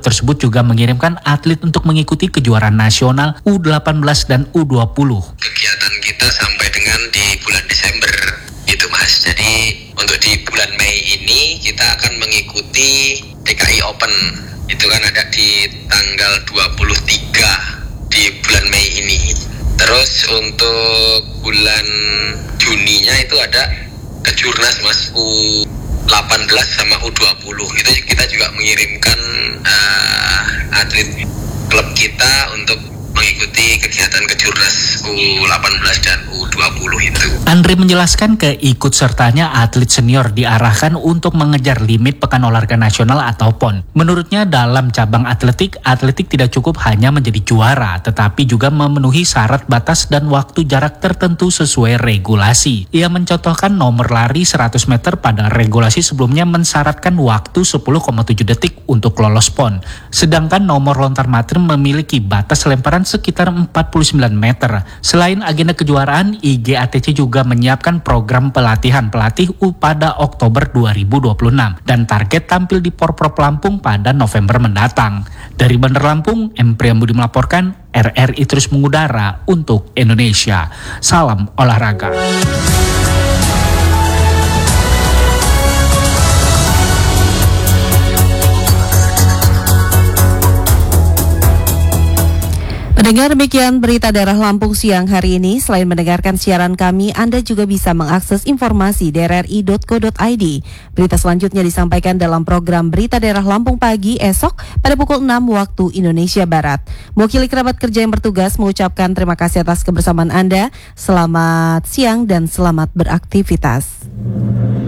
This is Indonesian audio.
tersebut juga mengirimkan atlet untuk mengikuti kejuaraan nasional U18 dan U20. Kegiatan kita sampai dengan di bulan Desember gitu Mas. Jadi untuk di bulan Mei ini kita akan mengikuti DKI Open. Itu kan ada di tanggal 23 di bulan Mei ini. Terus untuk bulan Juninya itu ada Kejurnas Mas U18 sama U20. Itu kita juga mengirimkan atlet klub kita untuk mengikuti kegiatan Kejurnas U18 dan U20 itu. Andre menjelaskan keikutsertanya atlet senior diarahkan untuk mengejar limit Pekan Olahraga Nasional atau PON. Menurutnya dalam cabang atletik tidak cukup hanya menjadi juara, tetapi juga memenuhi syarat batas dan waktu jarak tertentu sesuai regulasi. Ia mencontohkan nomor lari 100 meter pada regulasi sebelumnya mensyaratkan waktu 10,7 detik untuk lolos PON. Sedangkan nomor lontar mater memiliki batas lemparan sekitar 49 meter. Selain agenda kejuaraan, IGATC juga menyiapkan program pelatihan pelatih pada Oktober 2026 dan target tampil di Porprov Lampung pada November mendatang. Dari Bandar Lampung, M. Priyambudi melaporkan, RRI terus mengudara untuk Indonesia. Salam olahraga. Pendengar, demikian berita daerah Lampung siang hari ini. Selain mendengarkan siaran kami, Anda juga bisa mengakses informasi di rri.co.id. Berita selanjutnya disampaikan dalam program Berita Daerah Lampung Pagi esok pada pukul 6 waktu Indonesia Barat. Mewakili kerabat kerja yang bertugas mengucapkan terima kasih atas kebersamaan Anda. Selamat siang dan selamat beraktivitas.